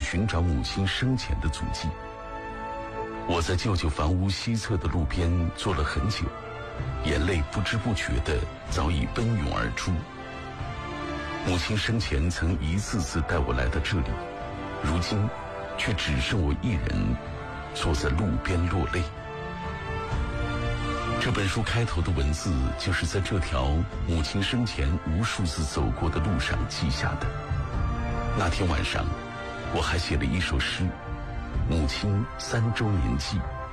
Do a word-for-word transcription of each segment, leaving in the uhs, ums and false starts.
寻找母亲生前的足迹。我在舅舅房屋西侧的路边坐了很久，眼泪不知不觉地早已奔涌而出。母亲生前曾一次次带我来到这里，如今却只剩我一人坐在路边落泪。这本书开头的文字就是在这条母亲生前无数次走过的路上记下的。那天晚上，我还写了一首诗《母亲三周年记》。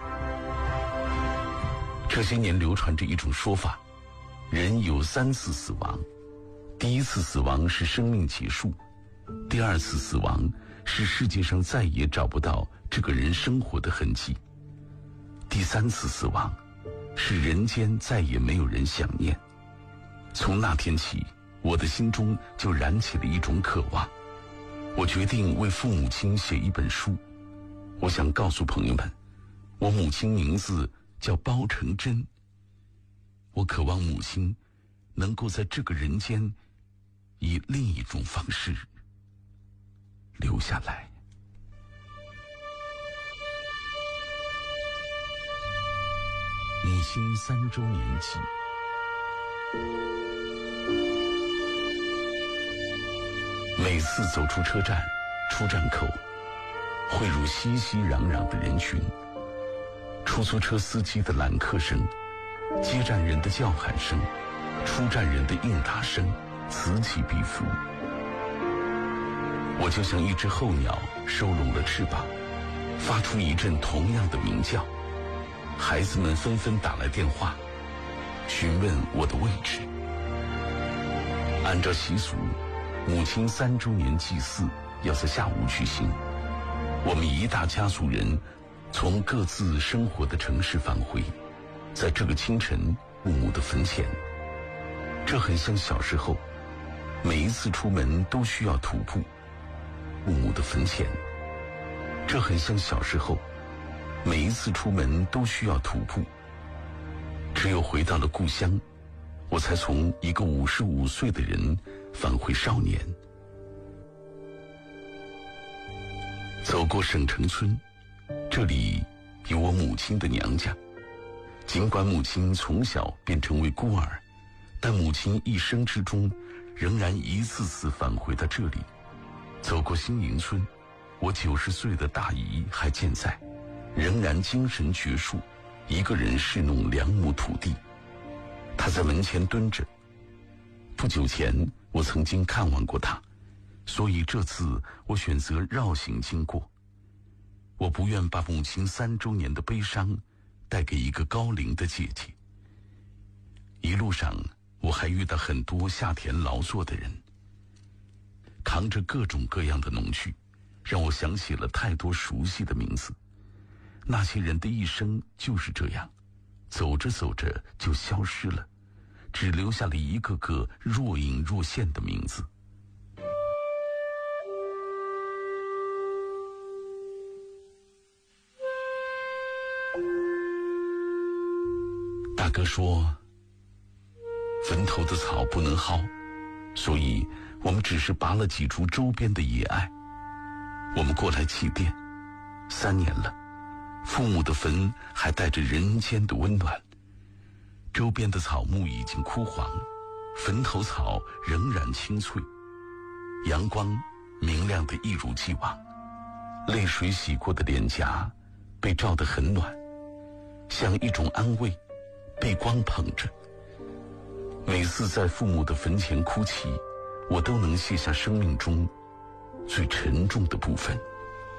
这些年流传着一种说法，人有三次死亡，第一次死亡是生命结束，第二次死亡是世界上再也找不到这个人生活的痕迹，第三次死亡是人间再也没有人想念。从那天起，我的心中就燃起了一种渴望。我决定为父母亲写一本书。我想告诉朋友们，我母亲名字叫包成珍。我渴望母亲能够在这个人间以另一种方式留下来。母亲三周年记。每次走出车站，出站口汇入熙熙攘攘的人群，出租车司机的揽客声，接站人的叫喊声，出站人的应答声此起彼伏。我就像一只候鸟收拢了翅膀，发出一阵同样的鸣叫。孩子们纷纷打来电话，询问我的位置。按照习俗，母亲三周年祭祀要在下午举行。我们一大家族人从各自生活的城市返回，在这个清晨，母母的坟前。这很像小时候，每一次出门都需要徒步。母母的坟前，这很像小时候，每一次出门都需要徒步。只有回到了故乡，我才从一个五十五岁的人返回少年。走过省城村，这里有我母亲的娘家。尽管母亲从小便成为孤儿，但母亲一生之中仍然一次次返回到这里。走过新营村，我九十岁的大姨还健在，仍然精神矍铄，一个人侍弄两亩土地。她在门前蹲着。不久前我曾经看望过她，所以这次我选择绕行经过。我不愿把母亲三周年的悲伤带给一个高龄的姐姐。一路上我还遇到很多下田劳作的人，扛着各种各样的农具，让我想起了太多熟悉的名字。那些人的一生就是这样，走着走着就消失了，只留下了一个个若隐若现的名字。大哥说，坟头的草不能薅，所以我们只是拔了几株周边的野艾。我们过来祭奠，三年了，父母的坟还带着人间的温暖。周边的草木已经枯黄，坟头草仍然青翠，阳光明亮的一如既往，泪水洗过的脸颊被照得很暖，像一种安慰，被光捧着。每次在父母的坟前哭泣，我都能卸下生命中最沉重的部分。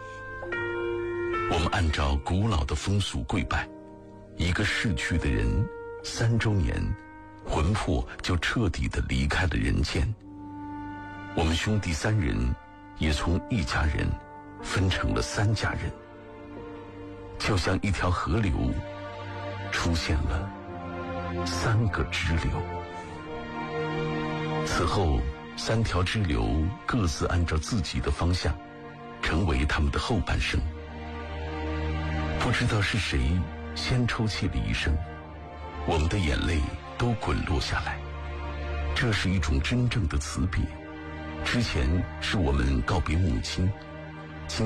我们按照古老的风俗跪拜，一个逝去的人三周年，魂魄就彻底地离开了人间。我们兄弟三人也从一家人分成了三家人，就像一条河流出现了三个支流。此后三条支流各自按照自己的方向成为他们的后半生。不知道是谁先抽泣了一声，我们的眼泪都滚落下来。这是一种真正的辞别。之前是我们告别母亲，